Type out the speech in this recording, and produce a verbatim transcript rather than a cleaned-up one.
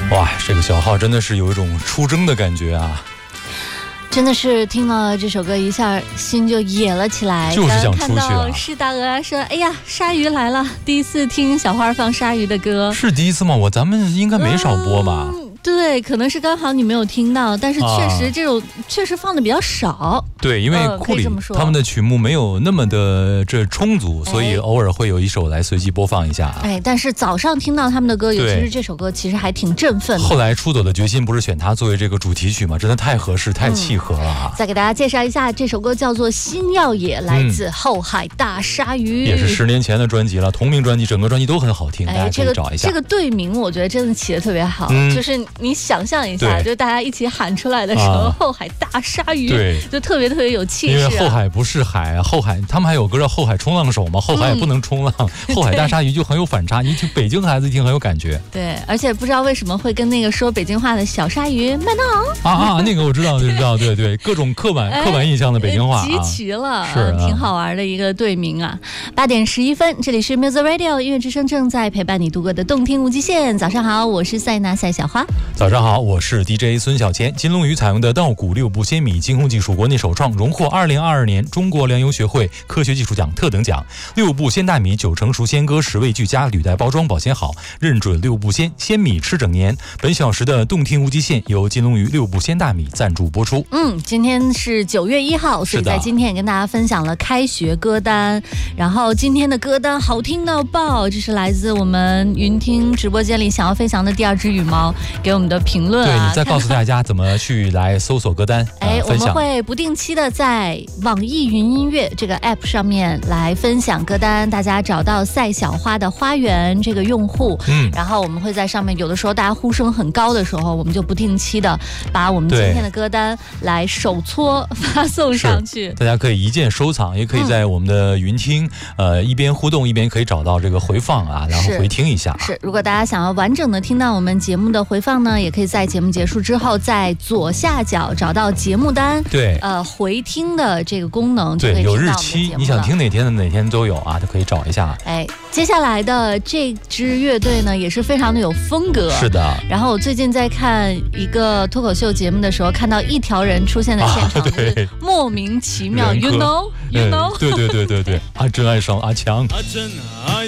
哇，这个小号真的是有一种出征的感觉啊！ 真的是听了这首歌一下心就野了起来， 就是想出去啊！ 看到施大鹅说：“哎呀，鲨鱼来了！”第一次听小花放鲨鱼的歌， 是第一次吗？我咱们应该没少播吧？ 嗯对，可能是刚好你没有听到，但是确实这种、啊、确实放的比较少。 对，因为库里、呃、他们的曲目没有那么的这充足，所以偶尔会有一首来随机播放一下。 哎，但是早上听到他们的歌，尤其是这首歌，其实还挺振奋的。 后来出走的决心不是选它作为这个主题曲吗？真的太合适，太契合了啊！ 嗯、再给大家介绍一下，这首歌叫做《星耀野》，来自后海大鲨鱼、嗯， 也是十年前的专辑了，同名专辑，整个专辑都很好听， 哎、 大家可以找一下。 这个、这个队名我觉得真的起得特别好，嗯、就是你想象一下，就大家一起喊出来的时候，啊、后海大鲨鱼， 对， 就特别特别有气势、啊。 因为后海不是海，后海他们还有歌叫《后海冲浪手》嘛，后海也不能冲浪，嗯、后海大鲨鱼就很有反差，你听北京孩子一听很有感觉。 对，而且不知道为什么会跟那个说北京话的小鲨鱼麦当啊啊，那个我知道，就知道，对对，各种刻板、哎、刻板印象的北京话、啊、 集齐了， 是、啊、 挺好玩的一个队名啊。八点十一分，这里是 Music Radio 音乐之声，正在陪伴你度过的动听无极限。早上好，我是塞纳赛小花。 早上好，我是 D J 孙小钱。金龙鱼采用的稻谷六步鲜米精烘技术国内首创，荣获二零二二年中国粮油学会科学技术奖特等奖。六步鲜大米九成熟鲜割，十味俱佳，履带包装保鲜好，认准六步鲜，鲜米吃整年。本小时的动听无极限由金龙鱼六步鲜大米赞助播出。 嗯，今天是九月一号，所以在今天也跟大家分享了开学歌单。然后今天的歌单好听到爆，这是来自我们云听直播间里想要飞翔的第二只羽毛给我们的评论啊。 对，你再告诉大家怎么去来搜索歌单。 哎、 呃， 我们会不定期的在网易云音乐这个 app 上面来分享歌单，大家找到赛小花的花园这个用户，嗯，然后我们会在上面，有的时候大家呼声很高的时候，我们就不定期的把我们今天的歌单来手搓发送上去， 大家可以一键收藏，也可以在我们的云听、嗯、呃一边互动一边可以找到这个回放啊，然后回听一下。 是，如果大家想要完整的听到我们节目的回放呢，也可以在节目结束之后，在左下角找到节目单， 对， 呃，回听的这个功能，就可以对，有日期，你想听哪天的哪天都有啊，都可以找一下。 哎，接下来的这支乐队呢，也是非常的有风格。 是的。 然后我最近在看一个脱口秀节目的时候，看到一条人出现在现场，啊、对，莫名其妙 ，you know，you know，, you know? 对对对对对，阿珍爱上阿强。